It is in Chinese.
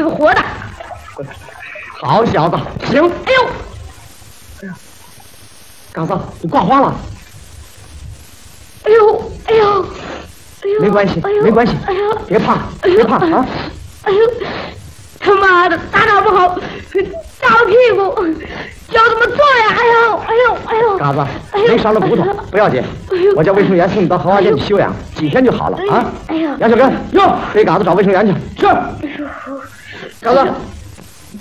是活的。 好小子，行！ 哎呦， 哎呀，嘎子，你挂花了！ 哎呦，哎呦，哎呦， 没关系，没关系，哎呦，别怕，别怕啊！ 哎呦，他妈的，打打不好，打了屁股，脚怎么做呀？哎呦，哎呦，哎呦！ 嘎子，没伤了骨头，不要紧，我叫卫生员送你到荷花间去休养，几天就好了啊！ 哎呀， 杨小根，哟，给嘎子找卫生员去，是。嘎子。